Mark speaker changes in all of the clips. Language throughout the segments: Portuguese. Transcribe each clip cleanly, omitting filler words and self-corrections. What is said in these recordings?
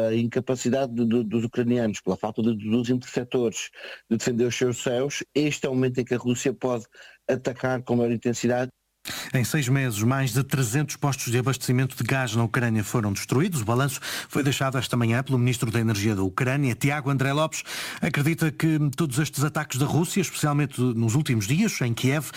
Speaker 1: pela incapacidade dos ucranianos, pela falta dos interceptores de defender os seus céus, este é o momento em que a Rússia pode atacar com maior intensidade.
Speaker 2: Em 6 meses, mais de 300 postos de abastecimento de gás na Ucrânia foram destruídos. O balanço foi deixado esta manhã pelo Ministro da Energia da Ucrânia, Tiago André Lopes. Acredita que todos estes ataques da Rússia, especialmente nos últimos dias, em Kiev,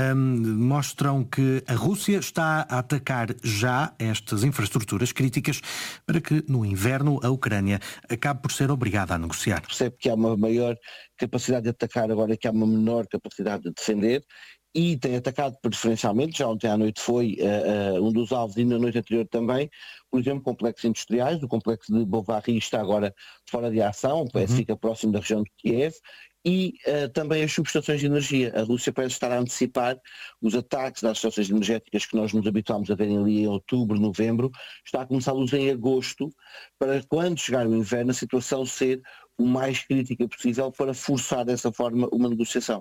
Speaker 2: mostram que a Rússia está a atacar já estas infraestruturas críticas para que, no inverno, a Ucrânia acabe por ser obrigada a negociar.
Speaker 1: Percebe que há uma maior capacidade de atacar agora que há uma menor capacidade de defender. E tem atacado preferencialmente, já ontem à noite foi um dos alvos e na noite anterior também, por exemplo, complexos industriais. O complexo de Bovary está agora fora de ação, fica próximo da região de Kiev, e também as subestações de energia. A Rússia parece estar a antecipar os ataques às estações energéticas que nós nos habituámos a verem ali em outubro, novembro, está a começá-los em agosto, para quando chegar o inverno a situação ser o mais crítica possível para forçar dessa forma uma negociação.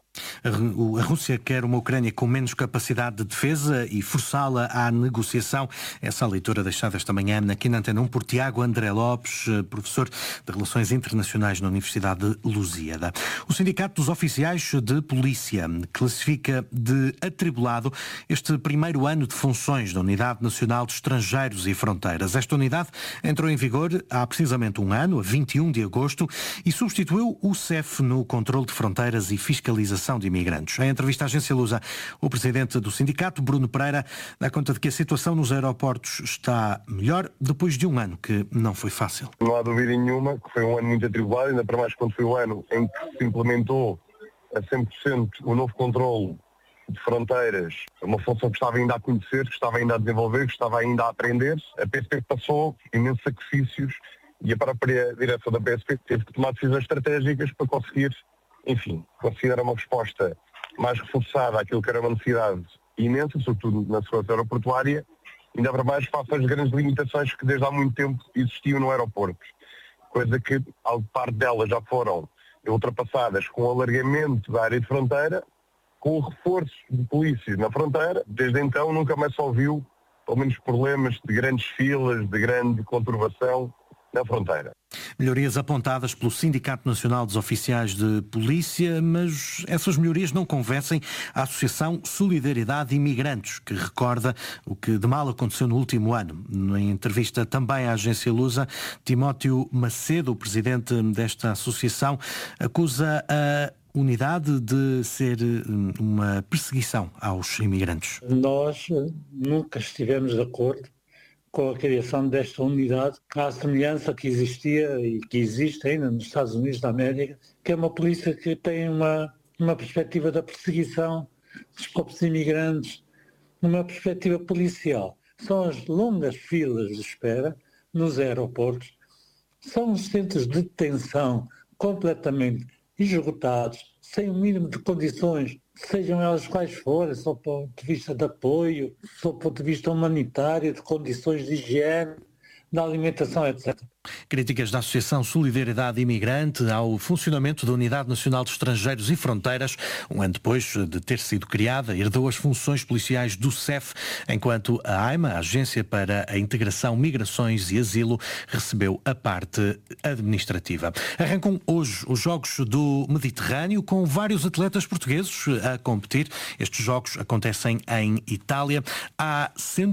Speaker 2: A Rússia quer uma Ucrânia com menos capacidade de defesa e forçá-la à negociação. Essa é a leitura deixada esta manhã aqui na Antena 1 por Tiago André Lopes, professor de Relações Internacionais na Universidade de Lusíada. O Sindicato dos Oficiais de Polícia classifica de atribulado este primeiro ano de funções da Unidade Nacional de Estrangeiros e Fronteiras. Esta unidade entrou em vigor há precisamente um ano, a 21 de agosto, e substituiu o CEF no controle de fronteiras e fiscalização de imigrantes. Em entrevista à agência Lusa, o presidente do sindicato, Bruno Pereira, dá conta de que a situação nos aeroportos está melhor depois de um ano que não foi fácil.
Speaker 3: Não há dúvida nenhuma que foi um ano muito atribulado, ainda para mais quando foi o ano em que se implementou a 100% o novo controle de fronteiras, uma função que estava ainda a conhecer, que estava ainda a desenvolver, que estava ainda a aprender. A PSP passou imensos sacrifícios e a própria direção da PSP teve que tomar decisões estratégicas para conseguir, conseguir dar uma resposta mais reforçada àquilo que era uma necessidade imensa, sobretudo na segurança aeroportuária, ainda para mais face às grandes limitações que desde há muito tempo existiam no aeroporto. Coisa que, parte delas já foram ultrapassadas com o alargamento da área de fronteira, com o reforço de polícias na fronteira. Desde então nunca mais se ouviu, pelo menos, problemas de grandes filas, de grande conturbação na fronteira.
Speaker 2: Melhorias apontadas pelo Sindicato Nacional dos Oficiais de Polícia, mas essas melhorias não convencem a Associação Solidariedade Imigrantes, que recorda o que de mal aconteceu no último ano. Em entrevista também à agência Lusa, Timóteo Macedo, o presidente desta associação, acusa a unidade de ser uma perseguição aos imigrantes.
Speaker 4: Nós nunca estivemos de acordo com a criação desta unidade, à semelhança que existia e que existe ainda nos Estados Unidos da América, que é uma polícia que tem uma perspectiva da perseguição dos próprios imigrantes, numa perspectiva policial. São as longas filas de espera nos aeroportos, são os centros de detenção completamente esgotados, sem o mínimo de condições, sejam elas quais forem, só do ponto de vista de apoio, só do ponto de vista humanitário, de condições de higiene, da alimentação, etc.
Speaker 2: Críticas da Associação Solidariedade Imigrante ao funcionamento da Unidade Nacional de Estrangeiros e Fronteiras. Um ano depois de ter sido criada, herdou as funções policiais do CEF, enquanto a AIMA, a Agência para a Integração, Migrações e Asilo, recebeu a parte administrativa. Arrancam hoje os Jogos do Mediterrâneo com vários atletas portugueses a competir. Estes jogos acontecem em Itália. Há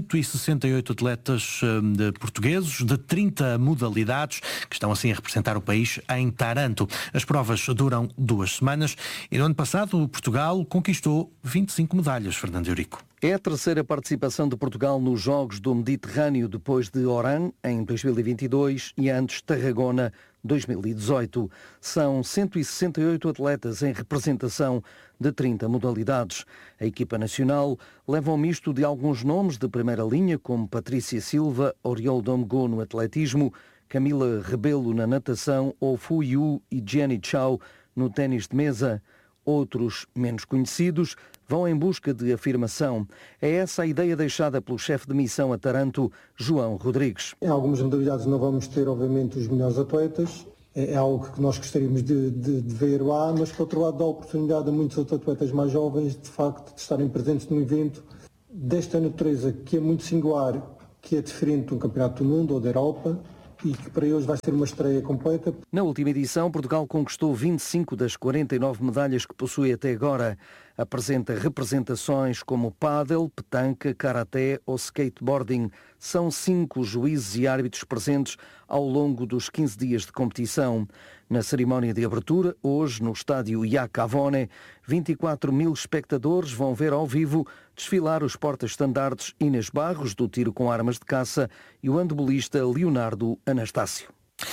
Speaker 2: 168 atletas portugueses de 30 modalidades que estão assim a representar o país em Taranto. As provas duram 2 semanas e no ano passado Portugal conquistou 25 medalhas, Fernando Eurico.
Speaker 5: É a terceira participação de Portugal nos Jogos do Mediterrâneo, depois de Oran, em 2022, e antes Tarragona, 2018. São 168 atletas em representação de 30 modalidades. A equipa nacional leva um misto de alguns nomes de primeira linha, como Patrícia Silva, Oriol Domgo no atletismo, Camila Rebelo na natação ou Fu Yu e Jenny Chao no ténis de mesa. Outros, menos conhecidos, vão em busca de afirmação. É essa a ideia deixada pelo chefe de missão a Taranto, João Rodrigues.
Speaker 6: Em algumas modalidades não vamos ter, obviamente, os melhores atletas. É algo que nós gostaríamos de ver lá, mas, por outro lado, dá a oportunidade a muitos outros atletas mais jovens, de facto, de estarem presentes num evento desta natureza, que é muito singular, que é diferente de um campeonato do mundo ou da Europa, e que para eles vai ser uma estreia completa.
Speaker 5: Na última edição, Portugal conquistou 25 das 49 medalhas que possui até agora. Apresenta representações como pádel, petanca, karaté ou skateboarding. São 5 juízes e árbitros presentes ao longo dos 15 dias de competição. Na cerimónia de abertura, hoje, no estádio Iacavone, 24 mil espectadores vão ver ao vivo desfilar os porta-estandartes Inês Barros, do tiro com armas de caça, e o handbolista Leonardo Anastácio.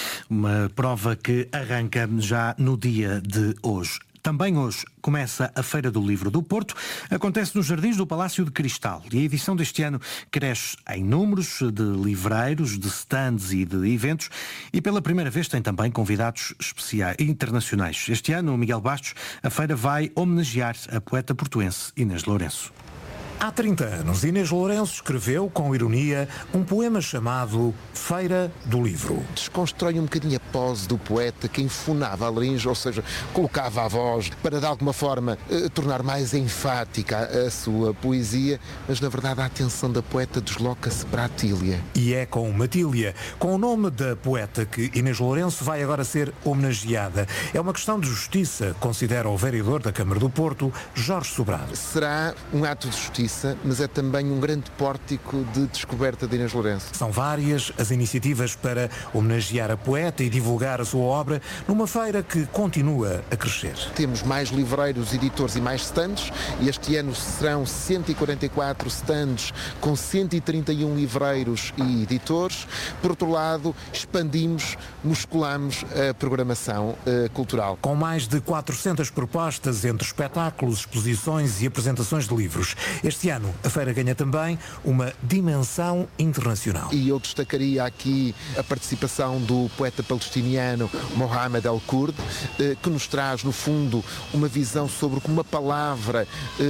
Speaker 2: Uma prova que arranca já no dia de hoje. Também hoje começa a Feira do Livro do Porto. Acontece nos Jardins do Palácio de Cristal e a edição deste ano cresce em números de livreiros, de stands e de eventos e pela primeira vez tem também convidados especiais internacionais. Este ano, Miguel Bastos, a feira vai homenagear a poeta portuense Inês Lourenço.
Speaker 7: Há 30 anos, Inês Lourenço escreveu, com ironia, um poema chamado Feira do Livro.
Speaker 8: Desconstrói um bocadinho a pose do poeta que enfunava a laringe, ou seja, colocava a voz para de alguma forma tornar mais enfática a sua poesia, mas na verdade a atenção da poeta desloca-se para a Tília.
Speaker 7: E é com Matília, com o nome da poeta, que Inês Lourenço vai agora ser homenageada. É uma questão de justiça, considera o vereador da Câmara do Porto, Jorge Sobrado.
Speaker 8: Será um ato de justiça, mas é também um grande pórtico de descoberta de Inês Lourenço.
Speaker 7: São várias as iniciativas para homenagear a poeta e divulgar a sua obra numa feira que continua a crescer.
Speaker 8: Temos mais livreiros, editores e mais stands, e este ano serão 144 stands com 131 livreiros e editores. Por outro lado, expandimos, musculamos a programação cultural.
Speaker 7: Com mais de 400 propostas entre espetáculos, exposições e apresentações de livros. Este ano, a feira ganha também uma dimensão internacional.
Speaker 8: E eu destacaria aqui a participação do poeta palestiniano Mohamed El-Kurd, que nos traz, no fundo, uma visão sobre como a palavra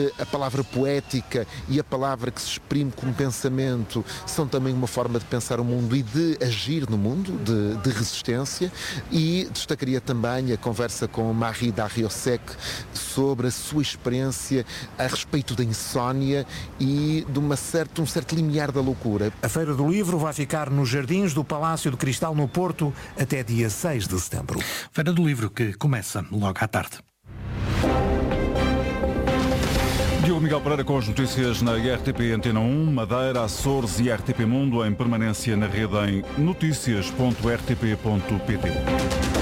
Speaker 8: poética e a palavra que se exprime como pensamento são também uma forma de pensar o mundo e de agir no mundo, de resistência. E destacaria também a conversa com Marie Darrieussecq sobre a sua experiência a respeito da insónia e de um certo limiar da loucura.
Speaker 7: A Feira do Livro vai ficar nos Jardins do Palácio de Cristal, no Porto, até dia 6 de setembro.
Speaker 2: Feira do Livro que começa logo à tarde.
Speaker 9: Diogo Miguel Pereira com as notícias na RTP Antena 1, Madeira, Açores e RTP Mundo em permanência na rede em notícias.rtp.pt.